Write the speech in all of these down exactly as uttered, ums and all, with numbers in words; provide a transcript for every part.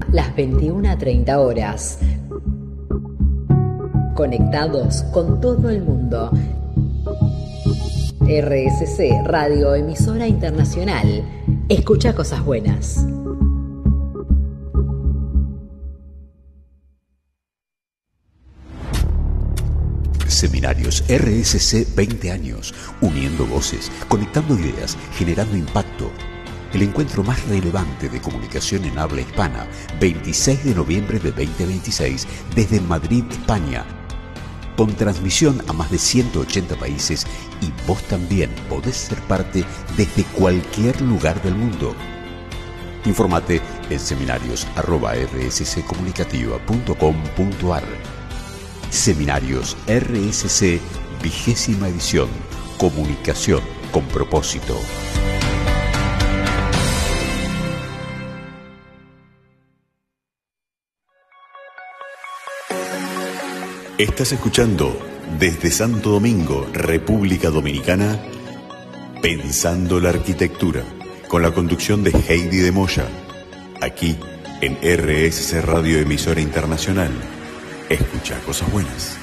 las veintiuna a treinta horas. Conectados con todo el mundo. R S C, Radio Emisora Internacional. Escucha cosas buenas. Seminarios R S C veinte años, uniendo voces, conectando ideas, generando impacto. El encuentro más relevante de comunicación en habla hispana, veintiséis de noviembre de veinte veintiséis, desde Madrid, España. Con transmisión a más de ciento ochenta países, y vos también podés ser parte desde cualquier lugar del mundo. Infórmate en seminarios arroba r s c comunicativa punto com punto a r. Seminarios R S C, vigésima edición. Comunicación con propósito. Estás escuchando desde Santo Domingo, República Dominicana, Pensando la Arquitectura, con la conducción de Heidi de Moya, aquí en R S C Radio Emisora Internacional. Escucha cosas buenas.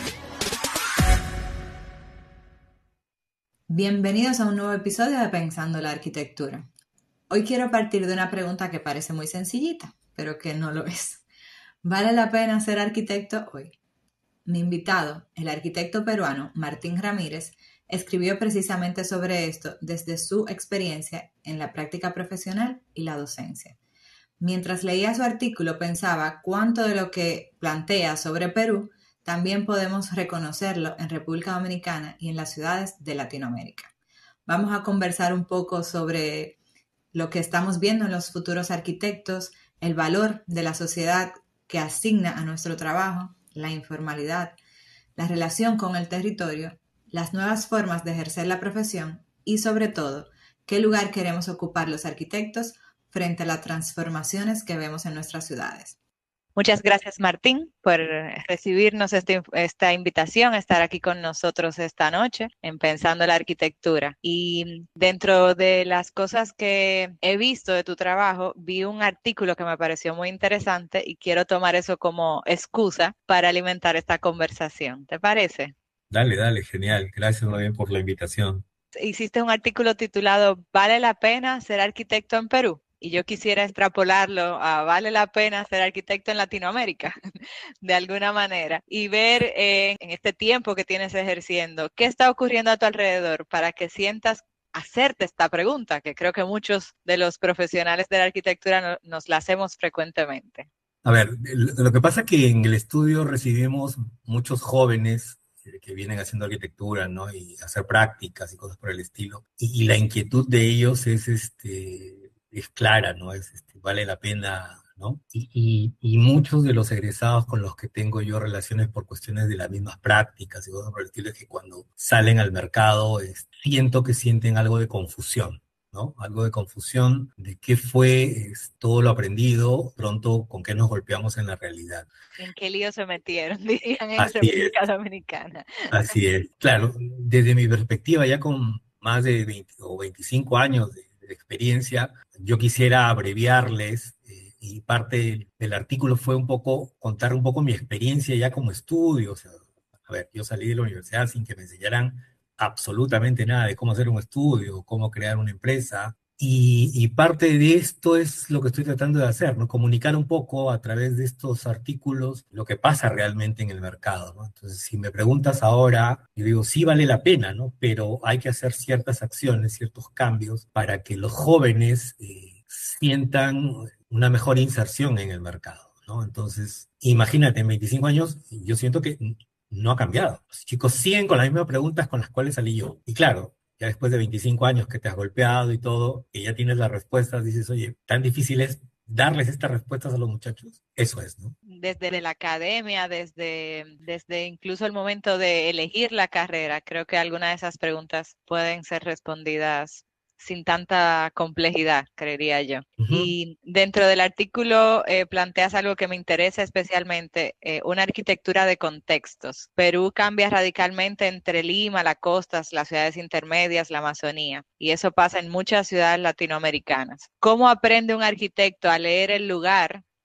Bienvenidos a un nuevo episodio de Pensando la Arquitectura. Hoy quiero partir de una pregunta que parece muy sencillita, pero que no lo es. ¿Vale la pena ser arquitecto hoy? Mi invitado, el arquitecto peruano Martín Ramírez, escribió precisamente sobre esto desde su experiencia en la práctica profesional y la docencia. Mientras leía su artículo pensaba cuánto de lo que plantea sobre Perú también podemos reconocerlo en República Dominicana y en las ciudades de Latinoamérica. Vamos a conversar un poco sobre lo que estamos viendo en los futuros arquitectos, el valor de la sociedad que asigna a nuestro trabajo, la informalidad, la relación con el territorio, las nuevas formas de ejercer la profesión y, sobre todo, qué lugar queremos ocupar los arquitectos frente a las transformaciones que vemos en nuestras ciudades. Muchas gracias, Martín, por recibirnos este, esta invitación a estar aquí con nosotros esta noche en Pensando la Arquitectura. Y dentro de las cosas que he visto de tu trabajo, vi un artículo que me pareció muy interesante y quiero tomar eso como excusa para alimentar esta conversación. ¿Te parece? Dale, dale, genial. Gracias muy bien por la invitación. Hiciste un artículo titulado ¿Vale la pena ser arquitecto en Perú? Y yo quisiera extrapolarlo a ¿vale la pena ser arquitecto en Latinoamérica? De alguna manera. Y ver eh, en este tiempo que tienes ejerciendo, qué está ocurriendo a tu alrededor para que sientas hacerte esta pregunta, que creo que muchos de los profesionales de la arquitectura no, nos la hacemos frecuentemente. A ver, lo que pasa es que en el estudio recibimos muchos jóvenes que vienen haciendo arquitectura, ¿no? Y hacer prácticas y cosas por el estilo. Y, y la inquietud de ellos es este... es clara, ¿no? Es, este, vale la pena, ¿no? Y, y, y muchos de los egresados con los que tengo yo relaciones por cuestiones de las mismas prácticas y cosas por el estilo es que cuando salen al mercado es, siento que sienten algo de confusión, ¿no? Algo de confusión de qué fue es, todo lo aprendido, pronto con qué nos golpeamos en la realidad. ¿En qué lío se metieron? Dirían en Así República es. Dominicana. Así es. Claro, desde mi perspectiva, ya con más de veinte o veinticinco años de de experiencia, yo quisiera abreviarles eh, y parte del artículo fue un poco contar un poco mi experiencia ya como estudio. O sea, a ver, yo salí de la universidad sin que me enseñaran absolutamente nada de cómo hacer un estudio, cómo crear una empresa. Y, y parte de esto es lo que estoy tratando de hacer, ¿no? Comunicar un poco a través de estos artículos lo que pasa realmente en el mercado, ¿no? Entonces, si me preguntas ahora, yo digo, sí vale la pena, ¿no? Pero hay que hacer ciertas acciones, ciertos cambios para que los jóvenes eh, sientan una mejor inserción en el mercado, ¿no? Entonces, imagínate, en veinticinco años, yo siento que no ha cambiado. Los chicos siguen con las mismas preguntas con las cuales salí yo. Y claro, ya después de veinticinco años que te has golpeado y todo, que ya tienes las respuestas, dices, oye, tan difícil es darles estas respuestas a los muchachos. Eso es, ¿no? Desde la academia, desde, desde incluso el momento de elegir la carrera, creo que algunas de esas preguntas pueden ser respondidas sin tanta complejidad, creería yo. Uh-huh. Y dentro del artículo eh, planteas algo que me interesa especialmente, eh, una arquitectura de contextos. Perú cambia radicalmente entre Lima, las costas, las ciudades intermedias, la Amazonía, y eso pasa en muchas ciudades latinoamericanas. ¿Cómo aprende un arquitecto a leer el lugar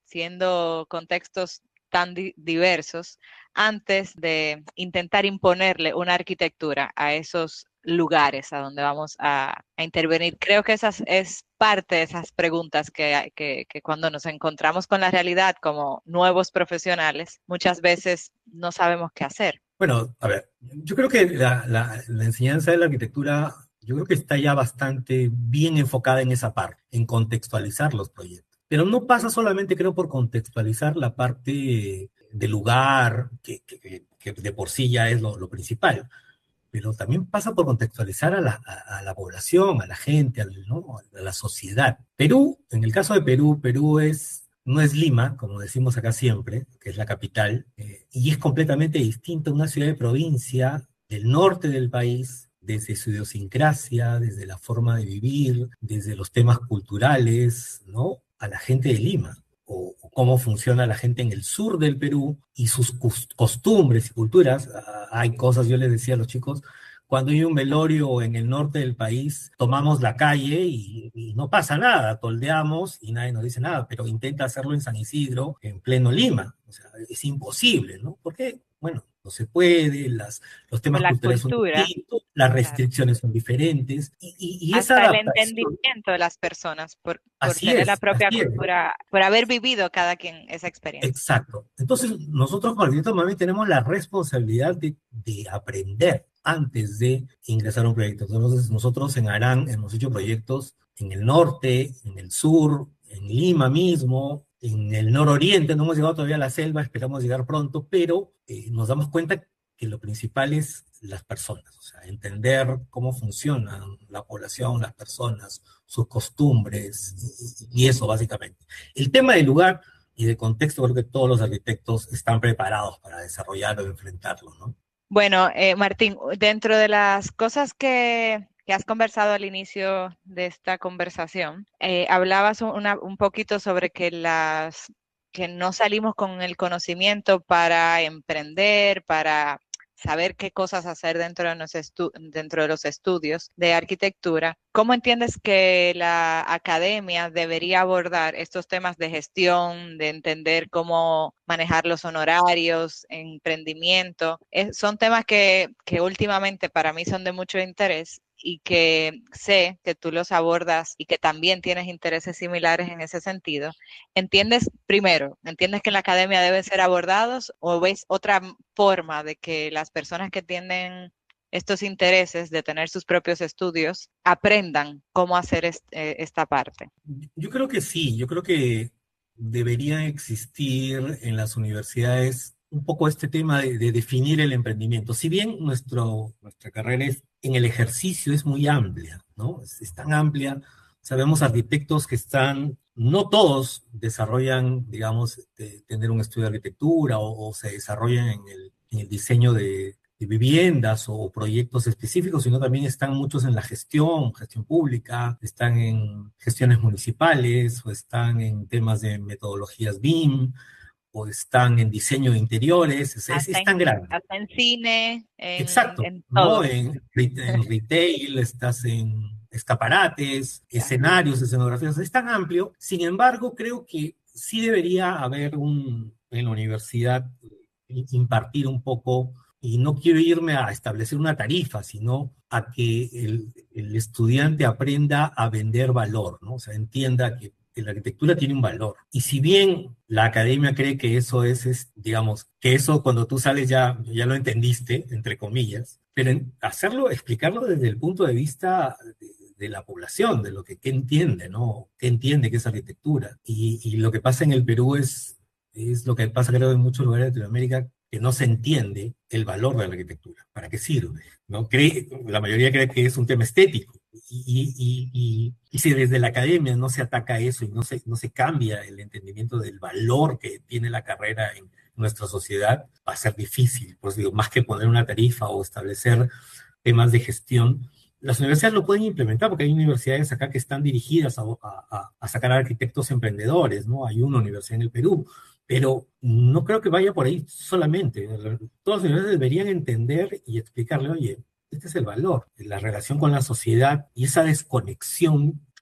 siendo contextos tan di- diversos, antes de intentar imponerle una arquitectura a esos lugares a donde vamos a, a intervenir. Creo que esa es parte de esas preguntas que, que, que cuando nos encontramos con la realidad como nuevos profesionales, muchas veces no sabemos qué hacer. Bueno, a ver, yo creo que la, la, la enseñanza de la arquitectura, yo creo que está ya bastante bien enfocada en esa parte, en contextualizar los proyectos. Pero no pasa solamente, creo, por contextualizar la parte del lugar, que, que, que de por sí ya es lo, lo principal, pero también pasa por contextualizar a la, a, a la población, a la gente, al, ¿no? a la sociedad. Perú, en el caso de Perú, Perú es, no es Lima, como decimos acá siempre, que es la capital, eh, y es completamente distinta a una ciudad de provincia del norte del país, desde su idiosincrasia, desde la forma de vivir, desde los temas culturales, ¿no? A la gente de Lima, o, o cómo funciona la gente en el sur del Perú y sus costumbres y culturas. Ah, hay cosas, yo les decía a los chicos, cuando hay un velorio en el norte del país, tomamos la calle y, y no pasa nada, toldeamos y nadie nos dice nada, pero intenta hacerlo en San Isidro, en pleno Lima. O sea, es imposible, ¿no? ¿Por qué? Bueno, no se puede, las, los temas La culturales son cultura, distintos, las claro. restricciones son diferentes, y, y, y esa Hasta el adaptación, entendimiento de las personas por, por así tener la es, propia así es. cultura, por haber vivido cada quien esa experiencia. Exacto. Entonces, nosotros como arquitectos también tenemos la responsabilidad de, de aprender antes de ingresar a un proyecto. Entonces, nosotros en Aran hemos hecho proyectos en el norte, en el sur, en Lima mismo, en el nororiente. No hemos llegado todavía a la selva, esperamos llegar pronto, pero eh, nos damos cuenta que lo principal es las personas, o sea, entender cómo funciona la población, las personas, sus costumbres, y, y eso básicamente. El tema del lugar y de contexto, creo que todos los arquitectos están preparados para desarrollarlo y enfrentarlo, ¿no? Bueno, eh, Martín, dentro de las cosas que, que has conversado al inicio de esta conversación, eh, hablabas una, un poquito sobre que las que no salimos con el conocimiento para emprender, para saber qué cosas hacer dentro de, los estu- dentro de los estudios de arquitectura. ¿Cómo entiendes que la academia debería abordar estos temas de gestión, de entender cómo manejar los honorarios, emprendimiento? Es, son temas que, que últimamente para mí son de mucho interés y que sé que tú los abordas y que también tienes intereses similares en ese sentido. ¿Entiendes, primero, entiendes que en la academia deben ser abordados o ves otra forma de que las personas que tienen estos intereses de tener sus propios estudios aprendan cómo hacer est eh, esta parte? Yo creo que sí, yo creo que debería existir en las universidades un poco este tema de, de definir el emprendimiento. Si bien nuestro, nuestra carrera es, en el ejercicio es muy amplia, ¿no? Es, es tan amplia, sabemos arquitectos que están, no todos desarrollan, digamos, de tener un estudio de arquitectura o, o se desarrollan en el, en el diseño de, de viviendas o proyectos específicos, sino también están muchos en la gestión, gestión pública, están en gestiones municipales o están en temas de metodologías B I M, o están en diseño de interiores, es, es, es tan grande. Hasta en cine, en, Exacto, en todo. ¿no? En, en retail, estás en escaparates, claro, escenarios, escenografías, es tan amplio. Sin embargo, creo que sí debería haber un, en la universidad, impartir un poco, y no quiero irme a establecer una tarifa, sino a que el, el estudiante aprenda a vender valor, ¿no? O sea, entienda que que la arquitectura tiene un valor. Y si bien la academia cree que eso es, es, digamos, que eso cuando tú sales ya, ya lo entendiste, entre comillas, pero en hacerlo, explicarlo desde el punto de vista de, de la población, de lo que, que entiende, ¿no? ¿Qué entiende que es arquitectura? Y, y lo que pasa en el Perú es, es lo que pasa creo en muchos lugares de Latinoamérica, que no se entiende el valor de la arquitectura, para qué sirve, ¿no? Cree, la mayoría cree que es un tema estético, y, y, y, y si desde la academia no se ataca eso y no se, no se cambia el entendimiento del valor que tiene la carrera en nuestra sociedad, va a ser difícil. Pues digo, más que poner una tarifa o establecer temas de gestión, las universidades lo pueden implementar, porque hay universidades acá que están dirigidas a, a, a sacar a arquitectos emprendedores, ¿no? Hay una universidad en el Perú, pero no creo que vaya por ahí solamente. Todas las universidades deberían entender y explicarle, oye, este es el valor, la relación con la sociedad y esa desconexión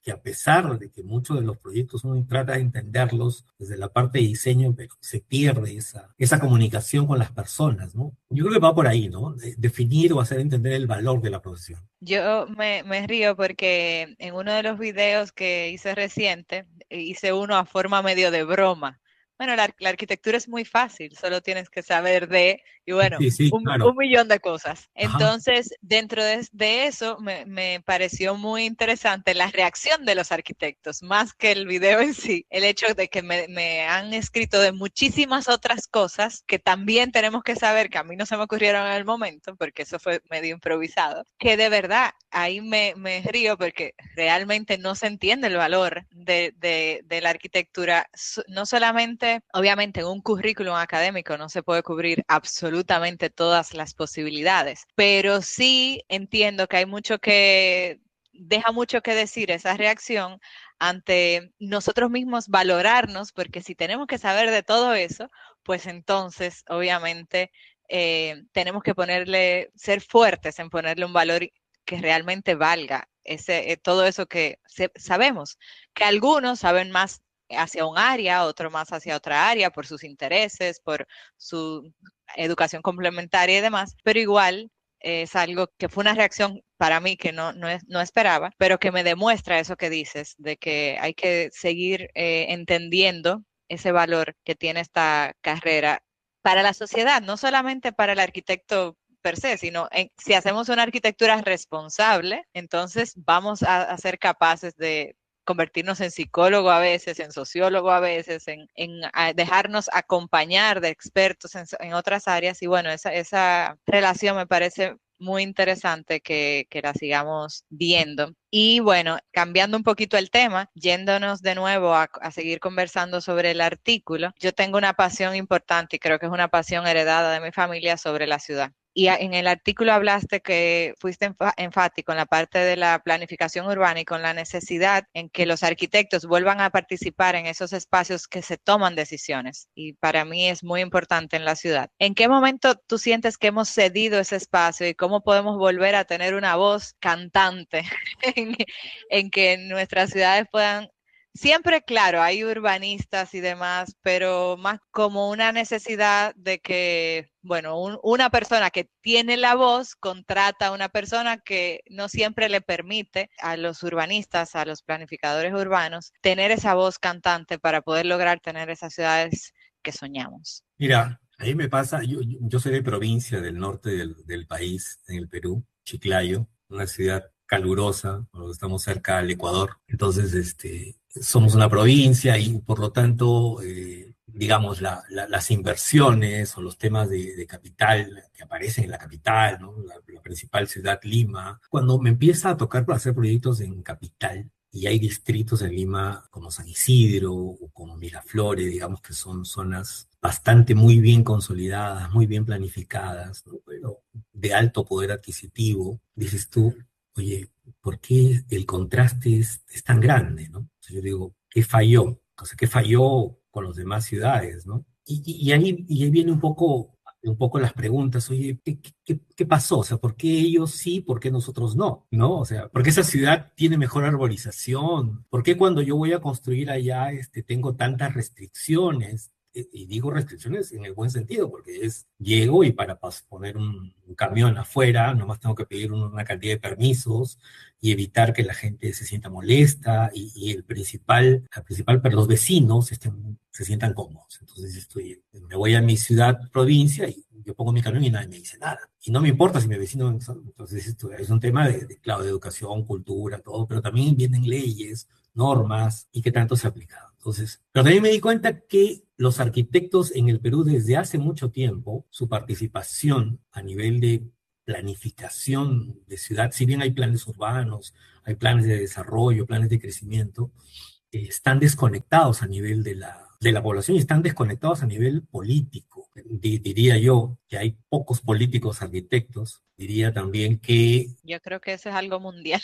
que a pesar de que muchos de los proyectos uno trata de entenderlos desde la parte de diseño, pero se pierde esa, esa comunicación con las personas, ¿no? Yo creo que va por ahí, ¿no? De- definir o hacer entender el valor de la profesión. Yo me, me río porque en uno de los videos que hice reciente, hice uno a forma medio de broma. Bueno, la, la arquitectura es muy fácil, solo tienes que saber de, y bueno, Sí, sí, un, claro. un millón de cosas. Ajá. Entonces, dentro de, de eso, me, me pareció muy interesante la reacción de los arquitectos, más que el video en sí. El hecho de que me, me han escrito de muchísimas otras cosas que también tenemos que saber, que a mí no se me ocurrieron en el momento, porque eso fue medio improvisado, que de verdad, ahí me, me río porque realmente no se entiende el valor de, de, de la arquitectura, no solamente obviamente en un currículum académico no se puede cubrir absolutamente todas las posibilidades, pero sí entiendo que hay mucho que, deja mucho que decir esa reacción ante nosotros mismos valorarnos, porque si tenemos que saber de todo eso, pues entonces obviamente eh, tenemos que ponerle, ser fuertes en ponerle un valor que realmente valga ese, eh, todo eso que se, sabemos, que algunos saben más hacia un área, otro más hacia otra área por sus intereses, por su educación complementaria y demás, pero igual eh, es algo que fue una reacción para mí que no, no, no esperaba, pero que me demuestra eso que dices, de que hay que seguir eh, entendiendo ese valor que tiene esta carrera para la sociedad, no solamente para el arquitecto per se, sino en, si hacemos una arquitectura responsable, entonces vamos a, a ser capaces de convertirnos en psicólogo a veces, en sociólogo a veces, en, en a dejarnos acompañar de expertos en, en otras áreas. Y bueno, esa, esa relación me parece muy interesante que, que la sigamos viendo. Y bueno, cambiando un poquito el tema, yéndonos de nuevo a, a seguir conversando sobre el artículo, yo tengo una pasión importante y creo que es una pasión heredada de mi familia sobre la ciudad. Y en el artículo hablaste que fuiste enfático en la parte de la planificación urbana y con la necesidad en que los arquitectos vuelvan a participar en esos espacios que se toman decisiones. Y para mí es muy importante en la ciudad. ¿En qué momento tú sientes que hemos cedido ese espacio y cómo podemos volver a tener una voz cantante en, en que nuestras ciudades puedan... Siempre, claro, hay urbanistas y demás, pero más como una necesidad de que, bueno, un, una persona que tiene la voz contrata a una persona que no siempre le permite a los urbanistas, a los planificadores urbanos, tener esa voz cantante para poder lograr tener esas ciudades que soñamos. Mira, ahí me pasa, yo, yo yo soy de provincia del norte del, del país, en el Perú, Chiclayo, una ciudad calurosa, porque estamos cerca del Ecuador. Entonces, este, somos una provincia y por lo tanto, eh, digamos, la, la, las inversiones o los temas de, de capital que aparecen en la capital, ¿no? La, la principal ciudad, Lima. Cuando me empieza a tocar para hacer proyectos en capital, y hay distritos en Lima como San Isidro o como Miraflores, digamos que son zonas bastante muy bien consolidadas, muy bien planificadas, ¿no? Pero de alto poder adquisitivo, dices tú, oye, ¿por qué el contraste es, es tan grande, ¿no? O sea, yo digo, ¿qué falló? O sea, ¿qué falló con las demás ciudades, ¿no? Y, y, y ahí, y ahí viene un poco un poco las preguntas, oye, ¿qué, qué, qué pasó? O sea, ¿por qué ellos sí, por qué nosotros no? ¿No? O sea, ¿por qué esa ciudad tiene mejor arborización? ¿Por qué cuando yo voy a construir allá este, tengo tantas restricciones? Y digo restricciones en el buen sentido, porque es, llego y para poner un, un camión afuera, nomás tengo que pedir una cantidad de permisos y evitar que la gente se sienta molesta y, y el principal, el principal, pero los vecinos estén, se sientan cómodos. Entonces estoy, me voy a mi ciudad, provincia, y yo pongo mi camión y nadie me dice nada. Y no me importa si mi vecino, entonces esto es un tema de, de, claro, de educación, cultura, todo, pero también vienen leyes, normas y qué tanto se ha aplicado. Entonces, pero también me di cuenta que los arquitectos en el Perú desde hace mucho tiempo, su participación a nivel de planificación de ciudad, si bien hay planes urbanos, hay planes de desarrollo, planes de crecimiento, eh, están desconectados a nivel de la, de la población y están desconectados a nivel político. D- diría yo que hay pocos políticos arquitectos, diría también que... Yo creo que eso es algo mundial,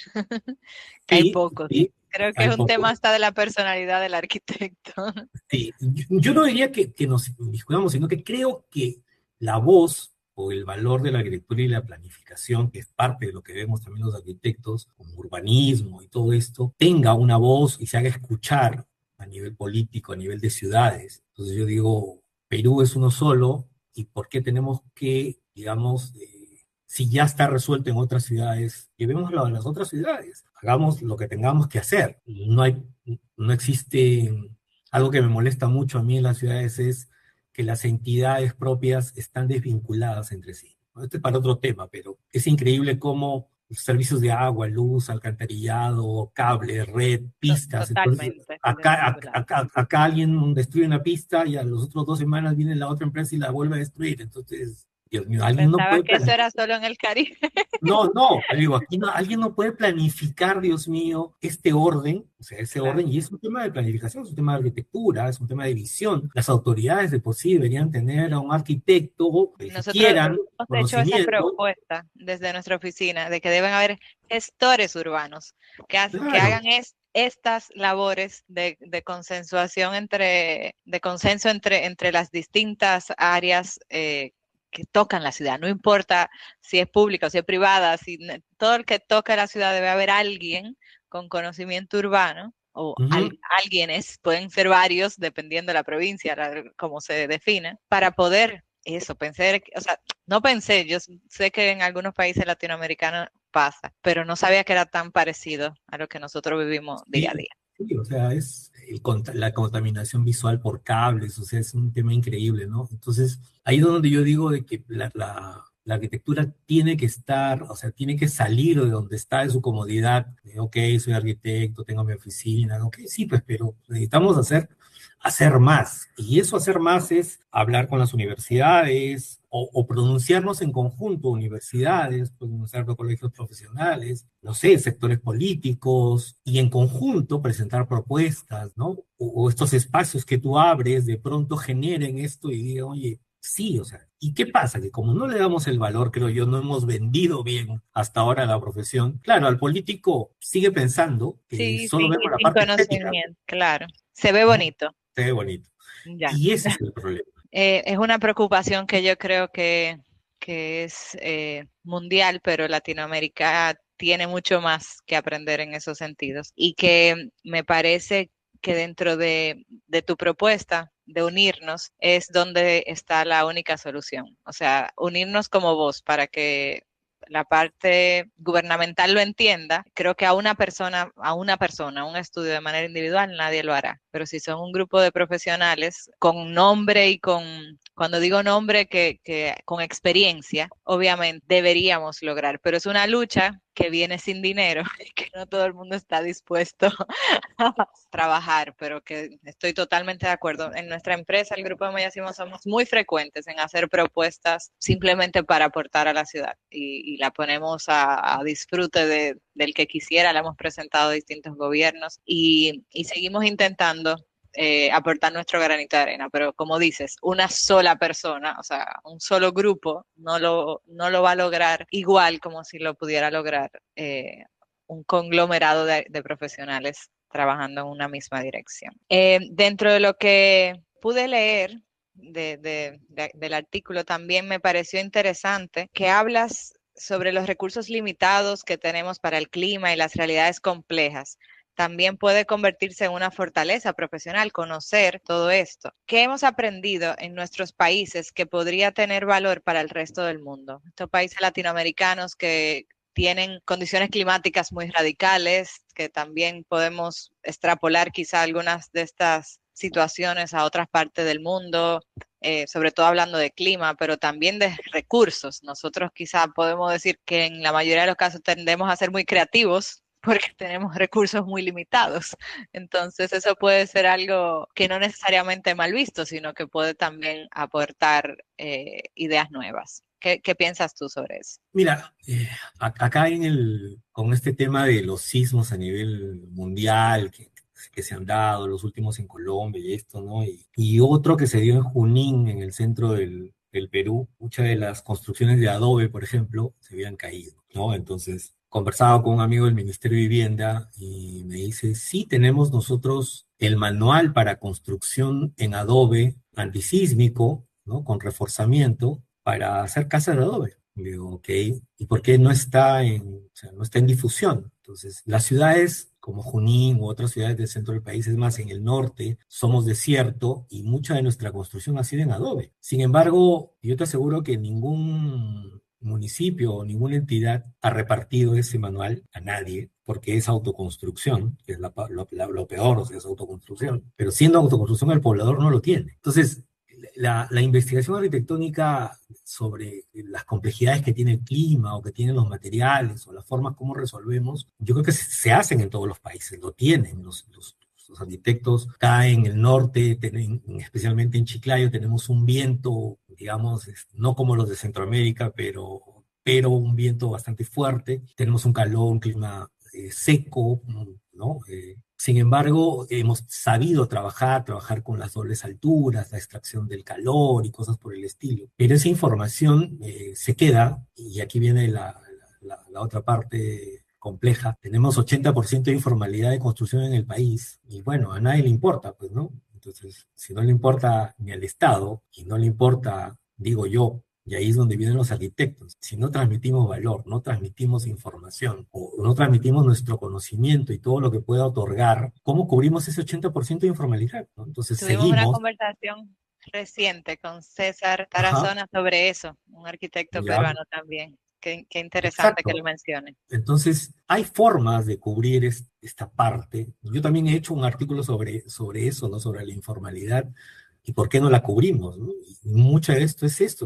que hay Sí, pocos. sí, Creo que hay es un tema pocos. hasta de la personalidad del arquitecto. Sí, yo, yo no diría que, que nos discutamos, sino que creo que la voz o el valor de la arquitectura y la planificación, que es parte de lo que vemos también los arquitectos, como urbanismo y todo esto, tenga una voz y se haga escuchar a nivel político, a nivel de ciudades. Entonces yo digo, Perú es uno solo, ¿y por qué tenemos que, digamos, eh, si ya está resuelto en otras ciudades, llevémoslo a las otras ciudades, hagamos lo que tengamos que hacer? No hay, no existe, algo que me molesta mucho a mí en las ciudades es que las entidades propias están desvinculadas entre sí. Este es para otro tema, pero es increíble cómo los servicios de agua, luz, alcantarillado, cable, red, pistas. Entonces, Totalmente acá, acá, desvinculado. acá, acá alguien destruye una pista y a los otros dos semanas viene la otra empresa y la vuelve a destruir. Entonces, Dios mío, alguien no Pensaba puede que eso planificar. era solo en el Caribe. No, no, digo, aquí no, alguien no puede planificar, Dios mío, este orden, o sea, ese Claro. orden, y es un tema de planificación, es un tema de arquitectura, es un tema de visión. Las autoridades de por sí deberían tener a un arquitecto que Nosotros quieran hemos hecho esa conocimiento. propuesta desde nuestra oficina de que deben haber gestores urbanos que, ha- que Claro. hagan es, estas labores de, de consensuación entre, de consenso entre, entre las distintas áreas eh, que tocan la ciudad. No importa si es pública o si es privada, si ne- todo el que toca la ciudad debe haber alguien con conocimiento urbano o al, Ujú. alguienes, pueden ser varios dependiendo de la provincia, la, como se defina, para poder eso, pensé, o sea, no pensé, yo sé que en algunos países latinoamericanos pasa, pero no sabía que era tan parecido a lo que nosotros vivimos día a Sí, día. sí, o sea, es el cont- la contaminación visual por cables, o sea, es un tema increíble, ¿no? Entonces, ahí es donde yo digo de que la, la- la arquitectura tiene que estar, o sea, tiene que salir de donde está, de su comodidad, de, ok, soy arquitecto, tengo mi oficina, ok, sí, pues, pero necesitamos hacer, hacer más, y eso hacer más es hablar con las universidades, o, o pronunciarnos en conjunto, universidades, pronunciar con colegios profesionales, no sé, sectores políticos, y en conjunto presentar propuestas, ¿no? O, o estos espacios que tú abres de pronto generen esto y digan, oye, sí, o sea, ¿y qué pasa? Que como no le damos el valor, creo yo, no hemos vendido bien hasta ahora la profesión. Claro, al político sigue pensando que Sí, solo sí, y vemos la sin parte estética, conocimiento, claro. Se ve ¿no? bonito, Se ve bonito. ya. Y ese es el problema. Eh, es una preocupación que yo creo que, que es eh, mundial, pero Latinoamérica tiene mucho más que aprender en esos sentidos. Y que me parece que dentro de, de tu propuesta de unirnos es donde está la única solución. O sea, unirnos como vos para que la parte gubernamental lo entienda. Creo que a una persona, a una persona, un estudio de manera individual, nadie lo hará. Pero si son un grupo de profesionales con nombre y con, cuando digo nombre, que, que con experiencia, obviamente deberíamos lograr. Pero es una lucha que viene sin dinero y que no todo el mundo está dispuesto a trabajar, pero que estoy totalmente de acuerdo. En nuestra empresa, el Grupo de Mayacimo, somos muy frecuentes en hacer propuestas simplemente para aportar a la ciudad y, y la ponemos a, a disfrute de, del que quisiera, la hemos presentado a distintos gobiernos y, y seguimos intentando eh, aportar nuestro granito de arena, pero como dices, una sola persona, o sea, un solo grupo no lo, no lo va a lograr igual como si lo pudiera lograr eh, un conglomerado de, de profesionales trabajando en una misma dirección. Eh, dentro de lo que pude leer de, de, de, del artículo, también me pareció interesante que hablas sobre los recursos limitados que tenemos para el clima y las realidades complejas. También puede convertirse en una fortaleza profesional conocer todo esto. ¿Qué hemos aprendido en nuestros países que podría tener valor para el resto del mundo? Estos países latinoamericanos que tienen condiciones climáticas muy radicales, que también podemos extrapolar quizá algunas de estas situaciones a otras partes del mundo, eh, sobre todo hablando de clima, pero también de recursos. Nosotros quizá podemos decir que en la mayoría de los casos tendemos a ser muy creativos porque tenemos recursos muy limitados. Entonces eso puede ser algo que no necesariamente mal visto, sino que puede también aportar eh, ideas nuevas. ¿Qué, ¿Qué piensas tú sobre eso? Mira, eh, acá en el, con este tema de los sismos a nivel mundial que, que se han dado, los últimos en Colombia y esto, ¿no? Y, y otro que se dio en Junín, en el centro del, del Perú, muchas de las construcciones de adobe, por ejemplo, se habían caído, ¿no? Entonces, conversaba con un amigo del Ministerio de Vivienda y me dice, sí, tenemos nosotros el manual para construcción en adobe antisísmico, ¿no? Con reforzamiento, para hacer casas de adobe. Y digo, ok, ¿y por qué no está en, o sea, no está en difusión? Entonces, las ciudades como Junín u otras ciudades del centro del país, es más, en el norte somos desierto y mucha de nuestra construcción ha sido en adobe. Sin embargo, yo te aseguro que ningún municipio o ninguna entidad ha repartido ese manual a nadie, porque es autoconstrucción, que es la, lo, la, lo peor, o sea, es autoconstrucción. Pero siendo autoconstrucción, el poblador no lo tiene. Entonces, la, la investigación arquitectónica sobre las complejidades que tiene el clima o que tienen los materiales o las formas como resolvemos, yo creo que se, se hacen en todos los países, lo tienen los, los, los arquitectos. Acá en el norte, ten, especialmente en Chiclayo, tenemos un viento, digamos, no como los de Centroamérica, pero, pero un viento bastante fuerte. Tenemos un calor, un clima eh, seco, ¿no? Eh, Sin embargo, hemos sabido trabajar, trabajar con las dobles alturas, la extracción del calor y cosas por el estilo. Pero esa información eh, se queda, y aquí viene la, la, la otra parte compleja. Tenemos ochenta por ciento de informalidad de construcción en el país, y bueno, a nadie le importa, pues, ¿no? Entonces, si no le importa ni al Estado, y no le importa, digo yo, y ahí es donde vienen los arquitectos. Si no transmitimos valor, no transmitimos información, o no transmitimos nuestro conocimiento y todo lo que pueda otorgar, ¿cómo cubrimos ese ochenta por ciento de informalidad, ¿no? Entonces Tuvimos seguimos... una conversación reciente con César Tarazona Ajá. sobre eso, un arquitecto ya. peruano también. Qué, qué interesante Exacto. que lo mencione. Entonces, hay formas de cubrir es, esta parte. Yo también he hecho un artículo sobre, sobre eso, ¿no? Sobre la informalidad. ¿Y por qué no la cubrimos? ¿No? Y mucho de esto es esto.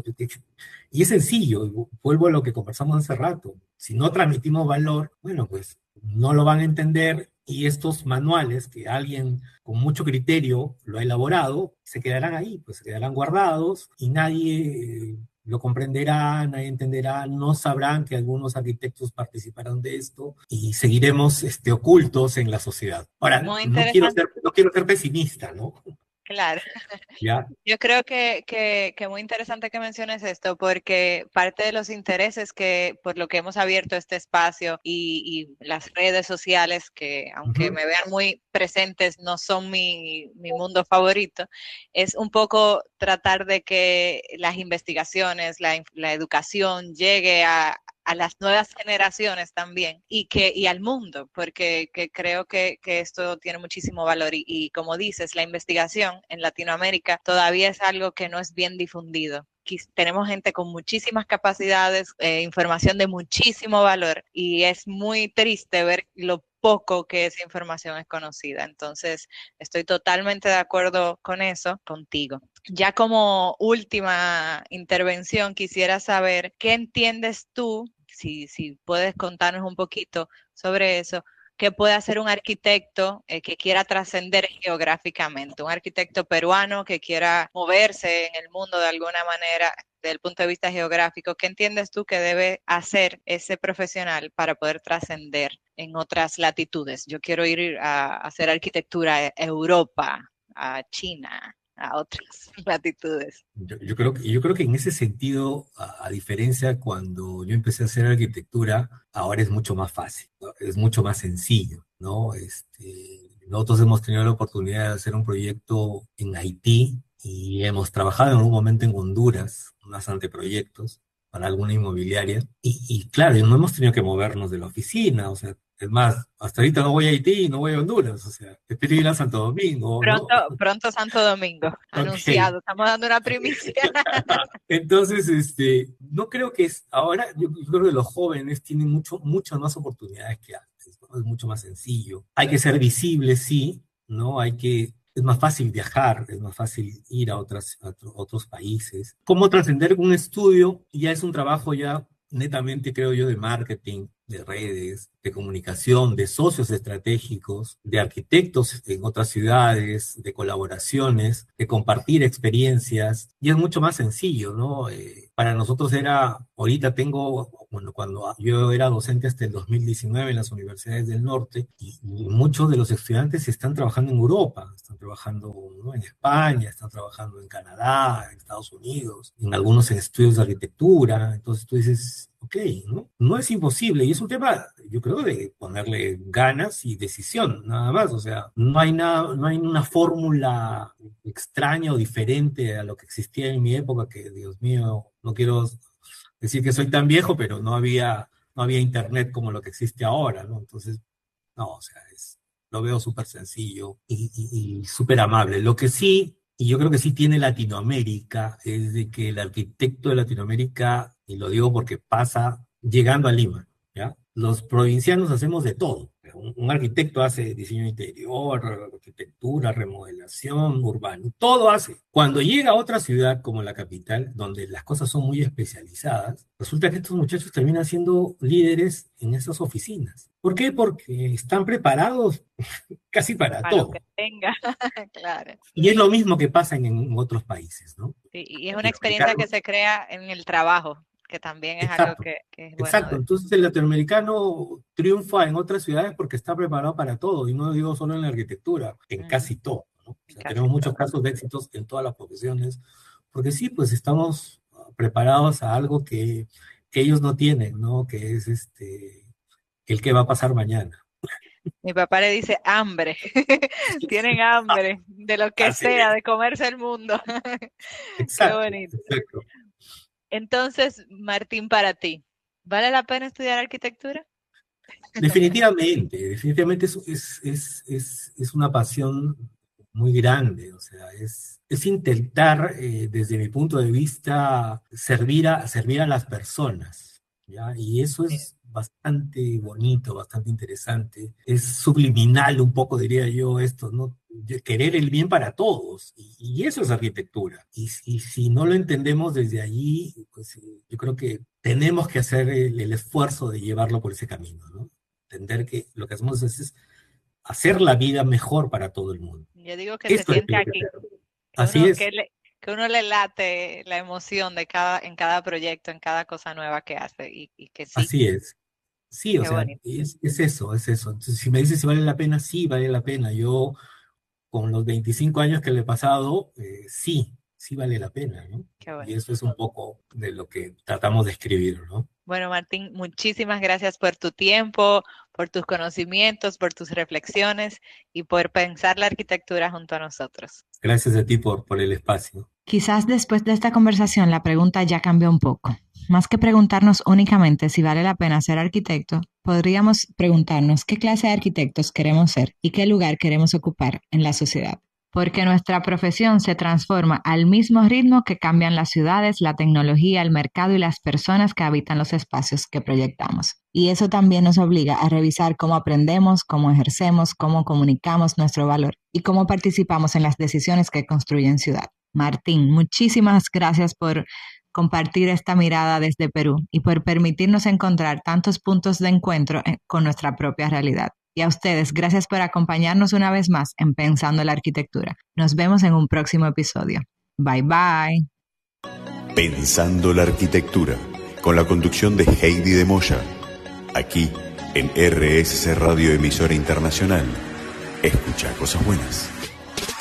Y es sencillo, vuelvo a lo que conversamos hace rato. Si no transmitimos valor, bueno, pues no lo van a entender, y estos manuales que alguien con mucho criterio lo ha elaborado, se quedarán ahí, pues se quedarán guardados, y nadie lo comprenderá, nadie entenderá, no sabrán que algunos arquitectos participaron de esto, y seguiremos este, ocultos en la sociedad. Ahora, no quiero, ser, no quiero ser pesimista, ¿no? Claro. ¿Ya? Yo creo que, que, que muy interesante que menciones esto, porque parte de los intereses que, por lo que hemos abierto este espacio y, y las redes sociales, que aunque uh-huh. me vean muy presentes, no son mi, mi mundo favorito, es un poco tratar de que las investigaciones, la, la educación llegue a, a las nuevas generaciones también, y que y al mundo, porque que creo que, que esto tiene muchísimo valor, y, y como dices, la investigación en Latinoamérica todavía es algo que no es bien difundido. Aquí tenemos gente con muchísimas capacidades, eh, información de muchísimo valor, y es muy triste ver lo poco que esa información es conocida. Entonces, estoy totalmente de acuerdo con eso, contigo. Ya como última intervención, quisiera saber qué entiendes tú, si, si puedes contarnos un poquito sobre eso, qué puede hacer un arquitecto eh, que quiera trascender geográficamente, un arquitecto peruano que quiera moverse en el mundo de alguna manera desde el punto de vista geográfico. ¿Qué entiendes tú que debe hacer ese profesional para poder trascender en otras latitudes? Yo quiero ir a, a hacer arquitectura a Europa, a China, a otras latitudes. Yo, yo, creo que, yo creo que en ese sentido, a, a diferencia cuando yo empecé a hacer arquitectura, ahora es mucho más fácil, ¿no? Es mucho más sencillo, ¿no? Este, nosotros hemos tenido la oportunidad de hacer un proyecto en Haití, y hemos trabajado en un momento en Honduras, unos anteproyectos para alguna inmobiliaria, y, y claro, no hemos tenido que movernos de la oficina, o sea, es más, hasta ahorita no voy a Haití y no voy a Honduras, o sea, espero ir a Santo Domingo. Pronto, ¿no? pronto Santo Domingo, okay. Anunciado, estamos dando una primicia. Entonces, este, no creo que es, ahora yo, yo creo que los jóvenes tienen mucho, muchas más oportunidades que antes, ¿no? Es mucho más sencillo. Hay que ser visibles, sí, ¿no? Hay que, es más fácil viajar, es más fácil ir a, otras, a otros países. ¿Cómo trascender un estudio? Ya es un trabajo ya netamente, creo yo, de marketing, de redes, de comunicación, de socios estratégicos, de arquitectos en otras ciudades, de colaboraciones, de compartir experiencias, y es mucho más sencillo, ¿no? Eh, para nosotros era, ahorita tengo, bueno, cuando yo era docente hasta el dos mil diecinueve en las universidades del norte, y, y muchos de los estudiantes están trabajando en Europa, están trabajando, ¿no? en España, están trabajando en Canadá, en Estados Unidos, en algunos en estudios de arquitectura. Entonces tú dices, ok, ¿no? No es imposible, y es un tema, yo creo, solo de ponerle ganas y decisión, nada más. O sea, no hay nada, no hay una fórmula extraña o diferente a lo que existía en mi época, que, Dios mío, no quiero decir que soy tan viejo, pero no había, no había internet como lo que existe ahora, ¿no? Entonces, no, o sea, es, lo veo súper sencillo y, y, y súper amable. Lo que sí, y yo creo que sí tiene Latinoamérica, es de que el arquitecto de Latinoamérica, y lo digo porque pasa llegando a Lima, ¿ya? Los provincianos hacemos de todo. Un, un arquitecto hace diseño interior, arquitectura, remodelación, urbano, todo hace. Cuando llega a otra ciudad como la capital, donde las cosas son muy especializadas, resulta que estos muchachos terminan siendo líderes en esas oficinas. ¿Por qué? Porque están preparados casi para, para todo. Lo que tenga, claro. Y es lo mismo que pasa en, en otros países, ¿no? Sí, y es una experiencia que se crea en el trabajo, que también es Exacto, algo que, que es bueno. Exacto, De... entonces el latinoamericano triunfa en otras ciudades porque está preparado para todo, y no digo solo en la arquitectura, en mm. casi todo, ¿no? O sea, tenemos muchos todo. casos de éxitos en todas las profesiones, porque sí, pues estamos preparados a algo que, que ellos no tienen, ¿no? Que es este el que va a pasar mañana. Mi papá le dice hambre, tienen hambre de lo que Así sea, es. de comerse el mundo. Exacto, Qué bonito. Exacto. Entonces, Martín, para ti, ¿vale la pena estudiar arquitectura? Definitivamente, definitivamente es, es, es, es, es una pasión muy grande, o sea, es, es intentar, eh, desde mi punto de vista, servir a, servir a las personas, ¿ya? Y eso es bastante bonito, bastante interesante, es subliminal un poco, diría yo, esto, ¿no? Querer el bien para todos, y, y eso es arquitectura, y, y si no lo entendemos desde allí, pues yo creo que tenemos que hacer el, el esfuerzo de llevarlo por ese camino, ¿no? Entender que lo que hacemos es, es hacer la vida mejor para todo el mundo. Yo digo que Esto se siente aquí, que así uno, es. Que, le, que uno le late la emoción de cada, en cada proyecto, en cada cosa nueva que hace, y, y que sí. Así es. Sí, o Qué sea, es, es eso, es eso. Entonces, si me dices si vale la pena, sí, vale la pena. Yo, con los veinticinco años que le he pasado, eh, sí, sí vale la pena, ¿no? Qué bueno. Y eso es un poco de lo que tratamos de escribir, ¿no? Bueno, Martín, muchísimas gracias por tu tiempo, por tus conocimientos, por tus reflexiones y por pensar la arquitectura junto a nosotros. Gracias a ti por, por el espacio. Quizás después de esta conversación la pregunta ya cambió un poco. Más que preguntarnos únicamente si vale la pena ser arquitecto, podríamos preguntarnos qué clase de arquitectos queremos ser y qué lugar queremos ocupar en la sociedad. Porque nuestra profesión se transforma al mismo ritmo que cambian las ciudades, la tecnología, el mercado y las personas que habitan los espacios que proyectamos. Y eso también nos obliga a revisar cómo aprendemos, cómo ejercemos, cómo comunicamos nuestro valor y cómo participamos en las decisiones que construyen ciudad. Martín, muchísimas gracias por compartir esta mirada desde Perú y por permitirnos encontrar tantos puntos de encuentro con nuestra propia realidad. Y a ustedes, gracias por acompañarnos una vez más en Pensando la Arquitectura. Nos vemos en un próximo episodio. Bye, bye. Pensando la Arquitectura, con la conducción de Heidi de Moya, aquí en R S C Radio Emisora Internacional. Escucha cosas buenas.